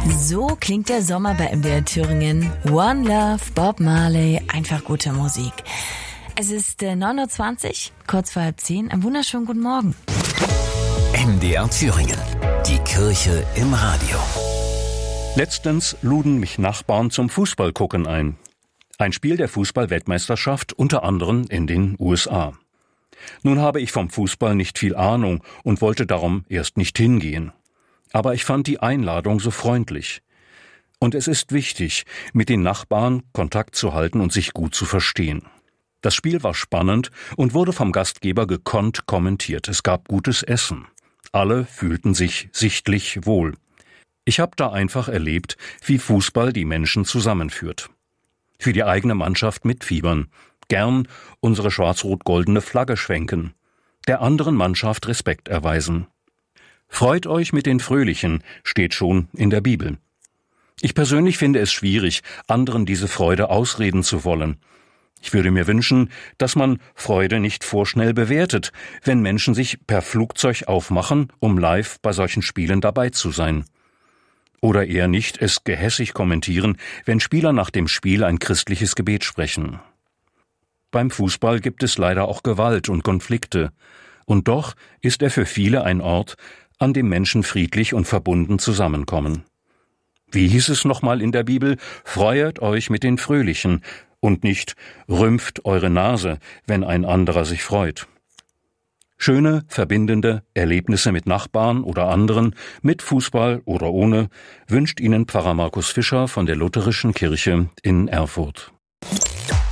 So klingt der Sommer bei MDR Thüringen. One Love, Bob Marley, einfach gute Musik. Es ist 9.20 Uhr, kurz vor 9:30. Einen wunderschönen guten Morgen. MDR Thüringen, die Kirche im Radio. Letztens luden mich Nachbarn zum Fußballgucken ein. Ein Spiel der Fußball-Weltmeisterschaft, unter anderem in den USA. Nun habe ich vom Fußball nicht viel Ahnung und wollte darum erst nicht hingehen. Aber ich fand die Einladung so freundlich. Und es ist wichtig, mit den Nachbarn Kontakt zu halten und sich gut zu verstehen. Das Spiel war spannend und wurde vom Gastgeber gekonnt kommentiert. Es gab gutes Essen. Alle fühlten sich sichtlich wohl. Ich habe da einfach erlebt, wie Fußball die Menschen zusammenführt. Für die eigene Mannschaft mitfiebern, gern unsere schwarz-rot-goldene Flagge schwenken, der anderen Mannschaft Respekt erweisen. Freut euch mit den Fröhlichen, steht schon in der Bibel. Ich persönlich finde es schwierig, anderen diese Freude ausreden zu wollen. Ich würde mir wünschen, dass man Freude nicht vorschnell bewertet, wenn Menschen sich per Flugzeug aufmachen, um live bei solchen Spielen dabei zu sein. Oder eher nicht es gehässig kommentieren, wenn Spieler nach dem Spiel ein christliches Gebet sprechen. Beim Fußball gibt es leider auch Gewalt und Konflikte. Und doch ist er für viele ein Ort, an dem Menschen friedlich und verbunden zusammenkommen. Wie hieß es nochmal in der Bibel? Freuet euch mit den Fröhlichen und nicht rümpft eure Nase, wenn ein anderer sich freut. Schöne, verbindende Erlebnisse mit Nachbarn oder anderen, mit Fußball oder ohne, wünscht Ihnen Pfarrer Markus Fischer von der Lutherischen Kirche in Erfurt.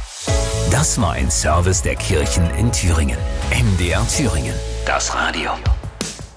Das war ein Service der Kirchen in Thüringen. MDR Thüringen, das Radio.